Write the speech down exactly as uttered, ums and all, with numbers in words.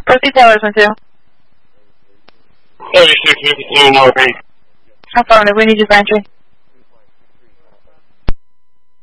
Proceed Taylor's one two. thirty-six fifty-two North East. Affirmative, we need you for entry.